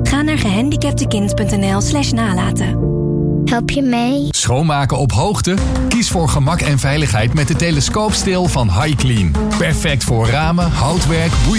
Ga naar gehandicaptekind.nl/nalaten. Help je mee? Schoonmaken op hoogte? Kies voor gemak en veiligheid met de telescoopsteel van HiClean. Perfect voor ramen, houtwerk,